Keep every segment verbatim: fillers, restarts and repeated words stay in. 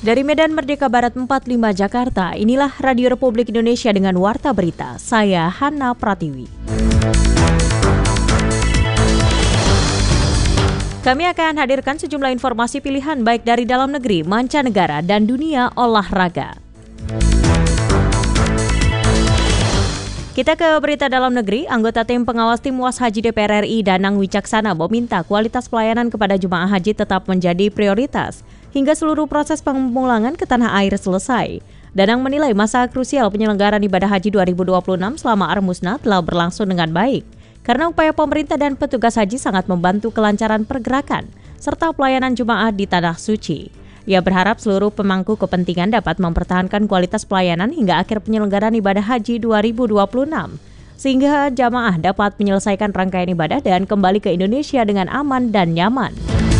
Dari Medan Merdeka Barat empat puluh lima Jakarta, inilah Radio Republik Indonesia dengan Warta Berita. Saya Hana Pratiwi. Kami akan hadirkan sejumlah informasi pilihan baik dari dalam negeri, mancanegara, dan dunia olahraga. Kita ke berita dalam negeri. Anggota tim pengawas tim Was Haji D P R R I Danang Wicaksana meminta kualitas pelayanan kepada jemaah haji tetap menjadi prioritas hingga seluruh proses pemulangan ke tanah air selesai. Danang menilai masa krusial penyelenggaraan ibadah haji dua ribu dua puluh enam selama Armusna telah berlangsung dengan baik, karena upaya pemerintah dan petugas haji sangat membantu kelancaran pergerakan serta pelayanan jemaah di Tanah Suci. Ia berharap seluruh pemangku kepentingan dapat mempertahankan kualitas pelayanan hingga akhir penyelenggaraan ibadah haji dua ribu dua puluh enam, sehingga jamaah dapat menyelesaikan rangkaian ibadah dan kembali ke Indonesia dengan aman dan nyaman.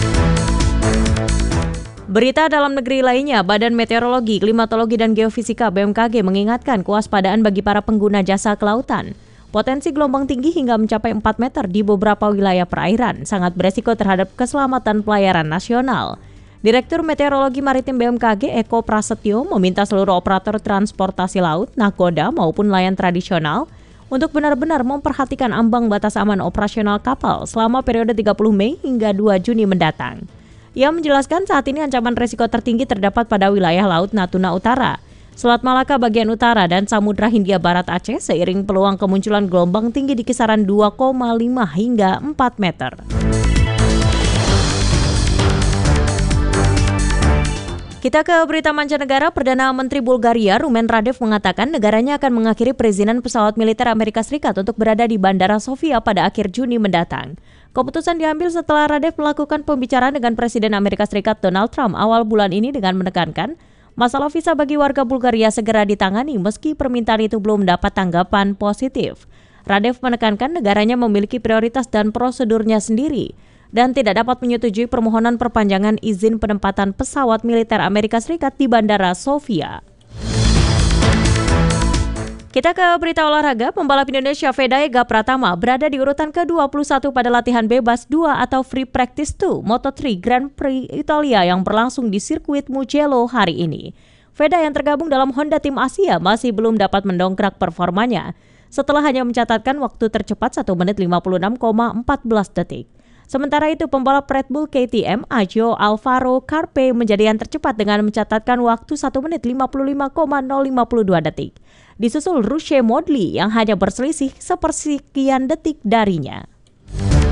Berita dalam negeri lainnya, Badan Meteorologi, Klimatologi dan Geofisika B M K G mengingatkan kewaspadaan bagi para pengguna jasa kelautan. Potensi gelombang tinggi hingga mencapai empat meter di beberapa wilayah perairan sangat beresiko terhadap keselamatan pelayaran nasional. Direktur Meteorologi Maritim B M K G Eko Prasetyo meminta seluruh operator transportasi laut, nakoda maupun nelayan tradisional untuk benar-benar memperhatikan ambang batas aman operasional kapal selama periode tiga puluh Mei hingga dua Juni mendatang. Ia menjelaskan saat ini ancaman risiko tertinggi terdapat pada wilayah Laut Natuna Utara, Selat Malaka bagian utara, dan Samudra Hindia Barat Aceh seiring peluang kemunculan gelombang tinggi di kisaran dua koma lima hingga empat meter. Kita ke berita mancanegara. Perdana Menteri Bulgaria Rumen Radev mengatakan negaranya akan mengakhiri perizinan pesawat militer Amerika Serikat untuk berada di Bandara Sofia pada akhir Juni mendatang. Keputusan diambil setelah Radev melakukan pembicaraan dengan Presiden Amerika Serikat Donald Trump awal bulan ini dengan menekankan masalah visa bagi warga Bulgaria segera ditangani meski permintaan itu belum mendapat tanggapan positif. Radev menekankan negaranya memiliki prioritas dan prosedurnya sendiri dan tidak dapat menyetujui permohonan perpanjangan izin penempatan pesawat militer Amerika Serikat di Bandara Sofia. Kita ke berita olahraga. Pembalap Indonesia Veda Ega Pratama berada di urutan ke dua puluh satu pada latihan bebas dua atau Free Practice dua Moto tiga Grand Prix Italia yang berlangsung di sirkuit Mugello hari ini. Veda yang tergabung dalam Honda Tim Asia masih belum dapat mendongkrak performanya setelah hanya mencatatkan waktu tercepat satu menit lima puluh enam koma empat belas detik. Sementara itu, pembalap Red Bull K T M Ajo Alvaro Carpe menjadi yang tercepat dengan mencatatkan waktu satu menit lima puluh lima koma nol lima dua detik. Disusul Ruche Modly yang hanya berselisih sepersekian detik darinya.